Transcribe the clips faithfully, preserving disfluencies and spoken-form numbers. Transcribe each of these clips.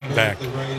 back.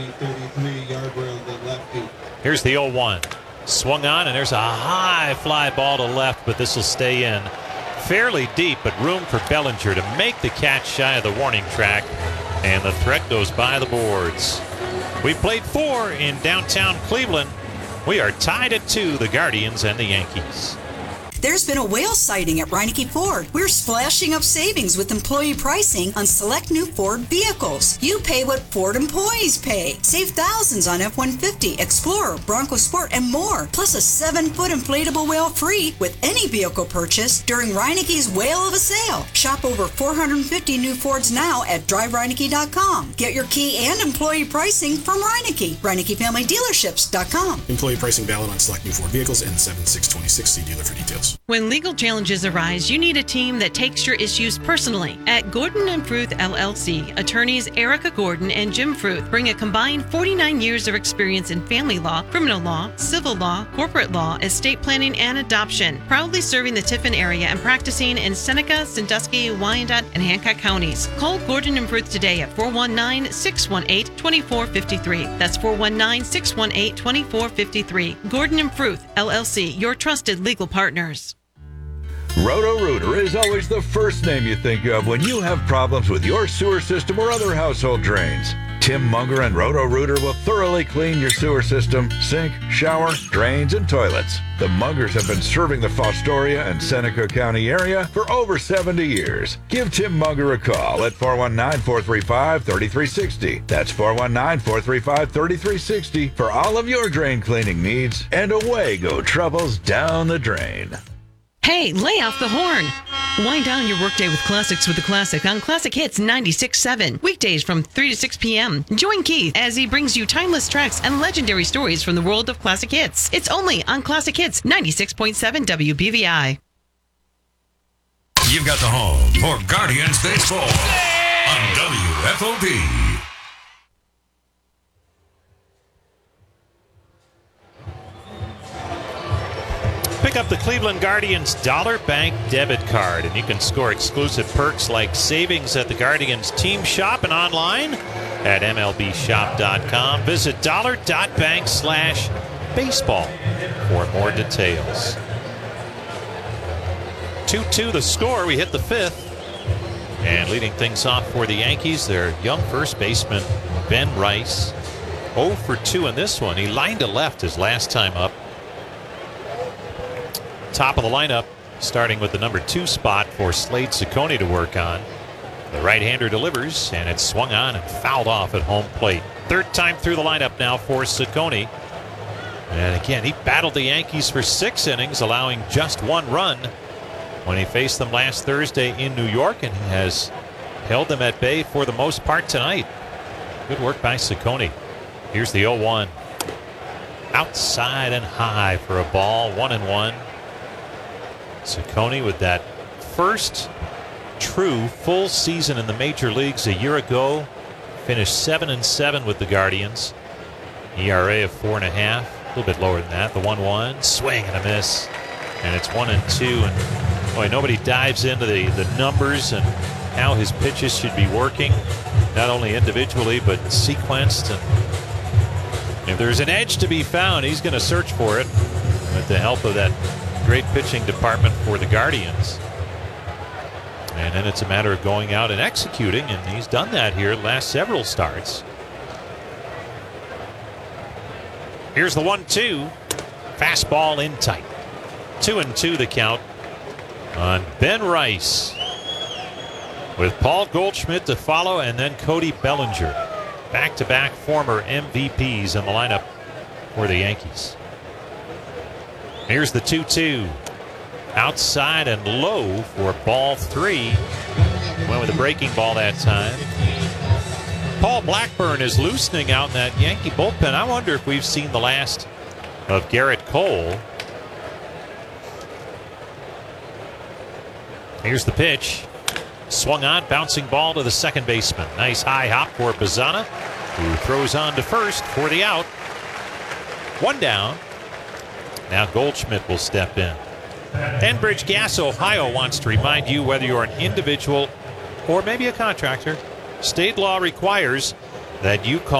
Here's the oh one. Swung on, and there's a high fly ball to left, but this will stay in. Fairly deep, but room for Bellinger to make the catch shy of the warning track, and the threat goes by the boards. We played four in downtown Cleveland. We are tied at two, the Guardians and the Yankees. There's been a whale sighting at Reineke Ford. We're splashing up savings with employee pricing on select new Ford vehicles. You pay what Ford employees pay. Save thousands on F one fifty, Explorer, Bronco Sport, and more. Plus a seven-foot inflatable whale free with any vehicle purchase during Reineke's Whale of a Sale. Shop over four hundred fifty new Fords now at drive reineke dot com. Get your key and employee pricing from Reineke. Reineke Family Dealerships dot com. Employee pricing valid on select new Ford vehicles and seven six twenty-six. See dealer for details. When legal challenges arise, you need a team that takes your issues personally. At Gordon and Fruth L L C, attorneys Erica Gordon and Jim Fruth bring a combined forty-nine years of experience in family law, criminal law, civil law, corporate law, estate planning, and adoption. Proudly serving the Tiffin area and practicing in Seneca, Sandusky, Wyandotte, and Hancock counties. Call Gordon and Fruth today at four one nine, six one eight, two four five three. That's four one nine, six one eight, two four five three. Gordon and Fruth L L C, your trusted legal partners. Roto-Rooter is always the first name you think of when you have problems with your sewer system or other household drains. Tim Munger and Roto-Rooter will thoroughly clean your sewer system, sink, shower, drains, and toilets. The Mungers have been serving the Fostoria and Seneca County area for over seventy years. Give Tim Munger a call at four one nine, four three five, three three six zero. That's four one nine, four three five, three three six zero for all of your drain cleaning needs, and away go troubles down the drain. Hey, lay off the horn. Wind down your workday with classics with the classic on Classic Hits ninety-six point seven. Weekdays from three to six p.m. Join Keith as he brings you timeless tracks and legendary stories from the world of classic hits. It's only on Classic Hits ninety-six point seven W B V I. You've got the home for Guardians Baseball on W F O B. Pick up the Cleveland Guardians Dollar Bank debit card, and you can score exclusive perks like savings at the Guardians team shop and online at M L B shop dot com. Visit dollar.bank slash baseball for more details. two two the score. We hit the fifth. And leading things off for the Yankees, their young first baseman, Ben Rice. oh for two in this one. He lined to left his last time up. Top of the lineup, starting with the number two spot for Slade Ciccone to work on. The right-hander delivers, and it's swung on and fouled off at home plate. Third time through the lineup now for Ciccone. And again, he battled the Yankees for six innings, allowing just one run when he faced them last Thursday in New York, and he has held them at bay for the most part tonight. Good work by Ciccone. Here's the oh one. Outside and high for a ball, one and one. Ciccone with that first true full season in the major leagues a year ago. Finished seven and seven with the Guardians. E R A of four and a half. A little bit lower than that. The one one. Swing and a miss. And it's one and two. And boy, nobody dives into the, the numbers and how his pitches should be working. Not only individually, but sequenced. And if there's an edge to be found, he's going to search for it with the help of that great pitching department for the Guardians. And then it's a matter of going out and executing, and he's done that here last several starts. Here's the one two. Fastball in tight. Two and two the count on Ben Rice, with Paul Goldschmidt to follow, and then Cody Bellinger. Back-to-back former M V Ps in the lineup for the Yankees. Here's the two two. Outside and low for ball three. Went with a breaking ball that time. Paul Blackburn is loosening out in that Yankee bullpen. I wonder if we've seen the last of Garrett Cole. Here's the pitch. Swung on, bouncing ball to the second baseman. Nice high hop for Bazana, who throws on to first for the out. One down. Now Goldschmidt will step in. Enbridge Gas Ohio wants to remind you, whether you're an individual or maybe a contractor, state law requires that you call